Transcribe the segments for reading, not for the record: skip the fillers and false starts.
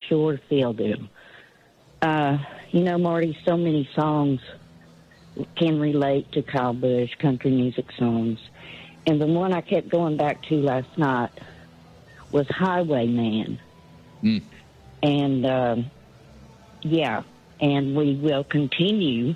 sure feel them. Marty, so many songs can relate to Kyle Busch, country music songs. And the one I kept going back to last night was Highwayman. Mm. And, and we will continue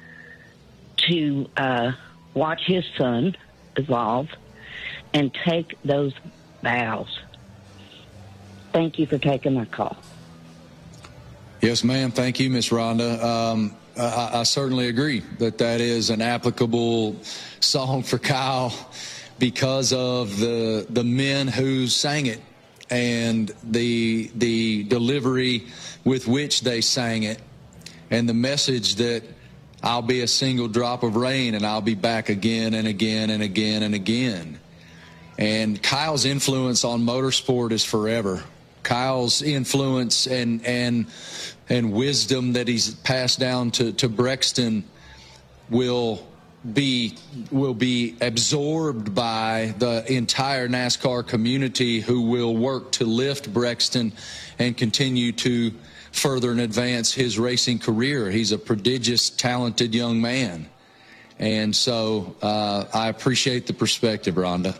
to watch his son evolve and take those vows. Thank you for taking my call. Yes, ma'am. Thank you, Miss Rhonda. I certainly agree that is an applicable song for Kyle because of the men who sang it and the delivery with which they sang it and the message that I'll be a single drop of rain and I'll be back again and again and again and again. And Kyle's influence on motorsport is forever. Kyle's influence and wisdom that he's passed down to Brexton will be absorbed by the entire NASCAR community, who will work to lift Brexton and continue to further and advance his racing career. He's a prodigious, talented young man. And so I appreciate the perspective, Rhonda.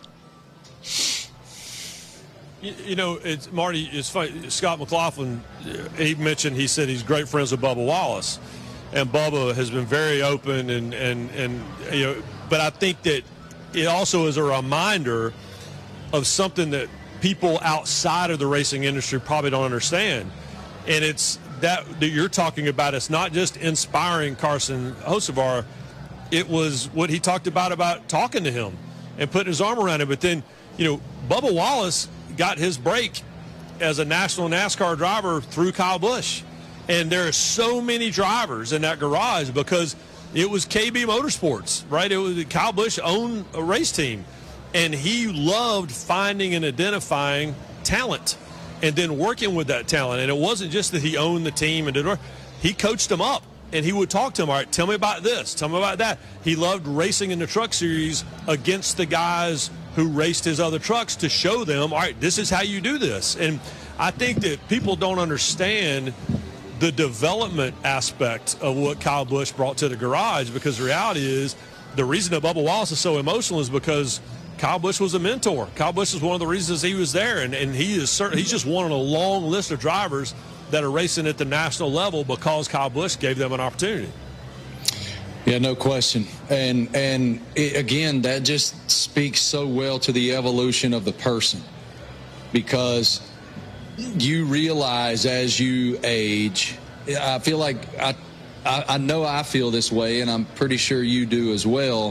It's Marty. It's funny. Scott McLaughlin, he said he's great friends with Bubba Wallace, and Bubba has been very open and But I think that it also is a reminder of something that people outside of the racing industry probably don't understand, and it's that you're talking about. It's not just inspiring Carson Hocevar. It was what he talked about talking to him and putting his arm around him. But then, Bubba Wallace got his break as a national NASCAR driver through Kyle Busch. And there are so many drivers in that garage because it was KB Motorsports, right? It was Kyle Busch owned a race team, and he loved finding and identifying talent and then working with that talent. And it wasn't just that he owned the team and he coached them up, and he would talk to them. All right, tell me about this, tell me about that. He loved racing in the truck series against the guys who raced his other trucks to show them, all right, this is how you do this. And I think that people don't understand the development aspect of what Kyle Busch brought to the garage, because the reality is the reason that Bubba Wallace is so emotional is because Kyle Busch was a mentor. Kyle Busch is one of the reasons he was there, and he's just one on a long list of drivers that are racing at the national level because Kyle Busch gave them an opportunity. Yeah, no question. And again, that just speaks so well to the evolution of the person, because you realize as you age, I feel like I know I feel this way, and I'm pretty sure you do as well.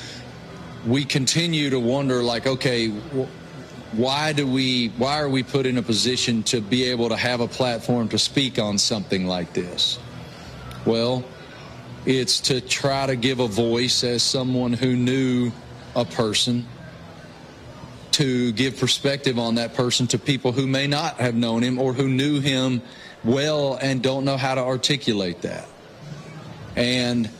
We continue to wonder, like, okay, why are we put in a position to be able to have a platform to speak on something like this? Well, it's to try to give a voice as someone who knew a person, to give perspective on that person to people who may not have known him or who knew him well and don't know how to articulate that. And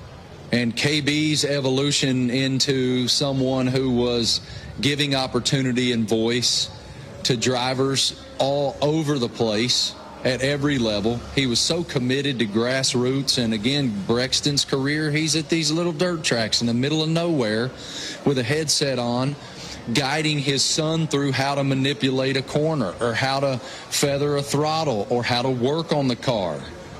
KB's evolution into someone who was giving opportunity and voice to drivers all over the place at every level. He was so committed to grassroots. And again, Brexton's career, he's at these little dirt tracks in the middle of nowhere with a headset on, guiding his son through how to manipulate a corner or how to feather a throttle or how to work on the car.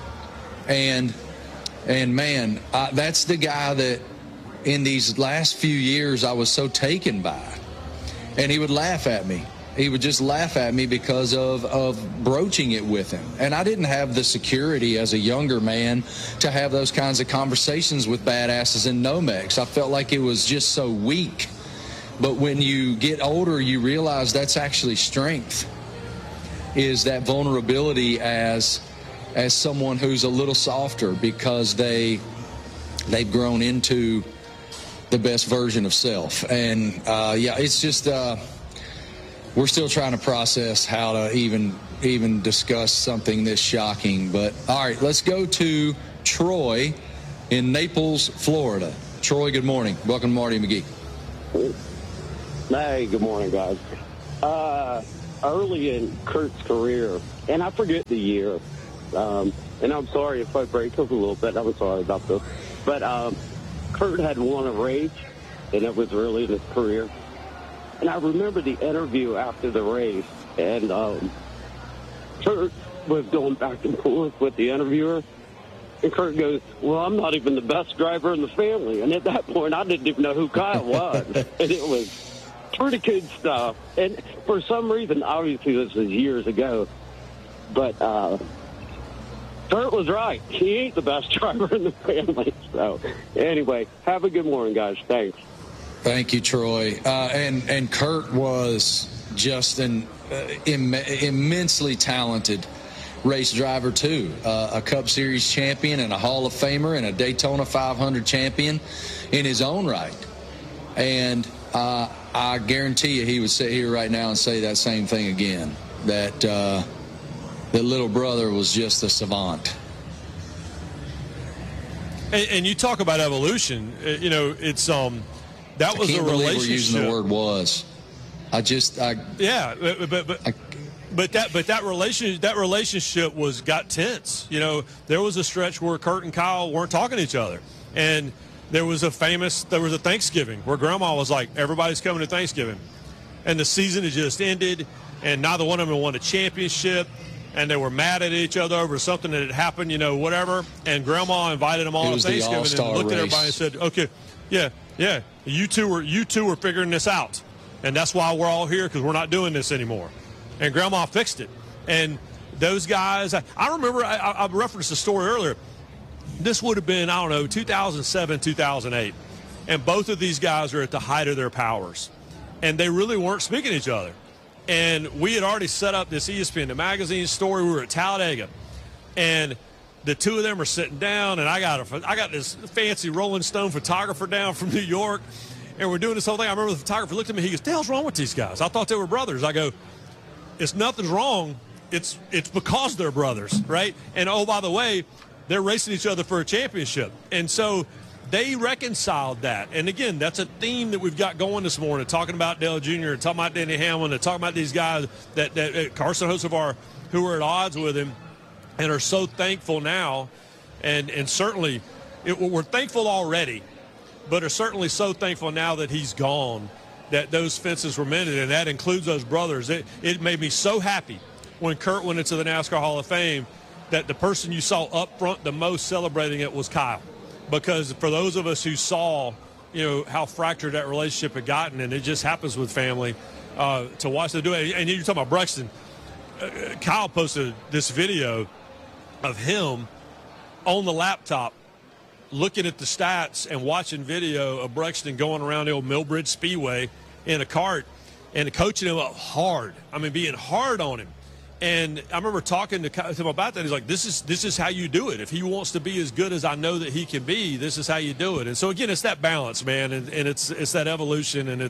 And man, that's the guy that in these last few years I was so taken by. And he would laugh at me. He would just laugh at me because of broaching it with him. And I didn't have the security as a younger man to have those kinds of conversations with badasses in Nomex. I felt like it was just so weak. But when you get older, you realize that's actually strength, is that vulnerability as someone who's a little softer because they've grown into the best version of self. And yeah, it's just we're still trying to process how to even discuss something this shocking. But all right, let's go to Troy in Naples, Florida. Troy, good morning. Welcome to Marty McGee. Hey, good morning, guys. Early in Kurt's career, and I forget the year. And I'm sorry if I break up a little bit. I'm sorry about this. But Kurt had won a race, and it was early in his career. And I remember the interview after the race, and Kurt was going back and forth with the interviewer. And Kurt goes, well, I'm not even the best driver in the family. And at that point, I didn't even know who Kyle was. And it was pretty good stuff. And for some reason, obviously this was years ago, but Kurt was right. He ain't the best driver in the family. So anyway, have a good morning, guys. Thanks. Thank you, Troy. And Kurt was just an immensely talented race driver too, a Cup Series champion and a Hall of Famer and a Daytona 500 champion in his own right. And I guarantee you he would sit here right now and say that same thing again, that the little brother was just a savant. And you talk about evolution, you know, it's that was a relationship. I can't believe we're using the word was. But that relationship got tense. You know, there was a stretch where Kurt and Kyle weren't talking to each other, and there was a Thanksgiving where Grandma was like, everybody's coming to Thanksgiving, and the season had just ended, and neither one of them won a championship, and they were mad at each other over something that had happened, you know, whatever. And Grandma invited them all to Thanksgiving and looked at everybody and said, "Okay, yeah, you two were figuring this out, and that's why we're all here, because we're not doing this anymore." And Grandma fixed it. And those guys, I remember, I referenced the story earlier. This would have been, 2007, 2008. And both of these guys are at the height of their powers. And they really weren't speaking to each other. And we had already set up this ESPN, the magazine story. We were at Talladega. And the two of them are sitting down, and I got this fancy Rolling Stone photographer down from New York. And we're doing this whole thing. I remember the photographer looked at me. He goes, "The hell's wrong with these guys? I thought they were brothers." I go, "It's nothing's wrong. It's because they're brothers, right? And, oh, by the way, they're racing each other for a championship." And so they reconciled that. And, again, that's a theme that we've got going this morning, talking about Dale Jr., talking about Denny Hamlin, and talking about these guys that Carson Hocevar, who are at odds with him and are so thankful now. And certainly we're thankful already, but are certainly so thankful now that he's gone, that those fences were mended, and that includes those brothers. It made me so happy when Kurt went into the NASCAR Hall of Fame that the person you saw up front the most celebrating it was Kyle. Because for those of us who saw, you know, how fractured that relationship had gotten, and it just happens with family, to watch them do it. And you're talking about Brexton. Kyle posted this video of him on the laptop looking at the stats and watching video of Brexton going around the old Millbridge Speedway in a cart and coaching him up hard. I mean, being hard on him. And I remember talking to him about that. He's like, this is how you do it. If he wants to be as good as I know that he can be, this is how you do it. And so, again, it's that balance, man, and it's that evolution, and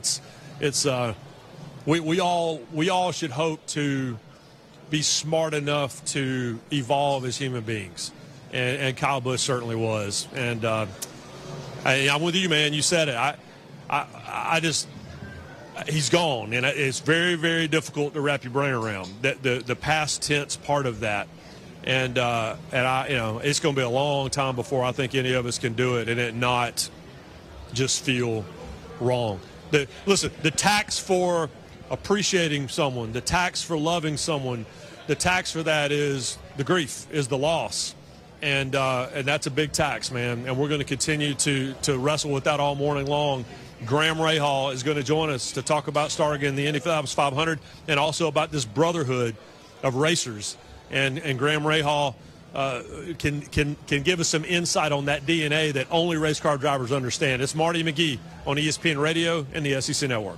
we all should hope to be smart enough to evolve as human beings. And Kyle Busch certainly was. And I'm with you, man. You said it. I just he's gone, and it's very, very difficult to wrap your brain around the past tense part of that. And it's going to be a long time before I think any of us can do it and it not just feel wrong. Listen, the tax for appreciating someone, the tax for loving someone, the tax for that is the grief, is the loss. And that's a big tax, man. And we're going to continue to wrestle with that all morning long. Graham Rahal is going to join us to talk about starting in the Indianapolis 500 and also about this brotherhood of racers. And Graham Rahal can give us some insight on that DNA that only race car drivers understand. It's Marty McGee on ESPN Radio and the SEC Network.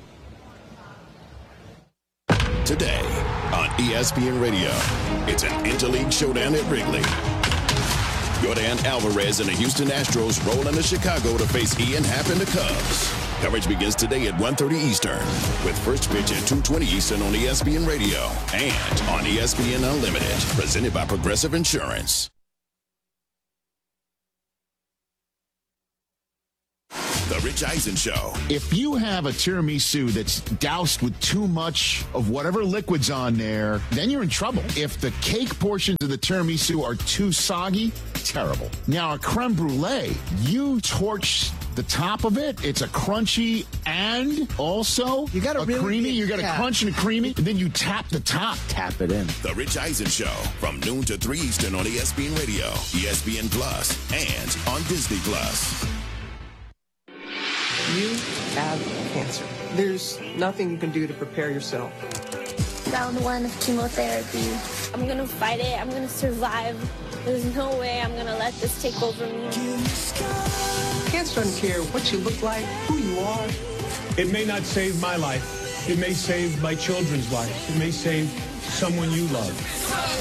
Today on ESPN Radio, it's an Interleague showdown at Wrigley. Yordan Alvarez and the Houston Astros roll into Chicago to face Ian Happ and the Cubs. Coverage begins today at 1:30 Eastern, with first pitch at 2:20 Eastern on ESPN Radio and on ESPN Unlimited, presented by Progressive Insurance. The Rich Eisen Show. If you have a tiramisu that's doused with too much of whatever liquid's on there, then you're in trouble. If the cake portions of the tiramisu are too soggy, terrible. Now, a creme brulee, you torch the top of it. It's a crunchy and also you got a really creamy. You got a crunch and a creamy, and then you tap the top. Tap it in. The Rich Eisen Show from noon to 3 Eastern on ESPN Radio, ESPN Plus, and on Disney Plus. You have cancer. There's nothing you can do to prepare yourself. Round 1 of chemotherapy. I'm going to fight it. I'm going to survive. There's no way I'm going to let this take over me. Cancer doesn't care what you look like, who you are. It may not save my life. It may save my children's life. It may save someone you love.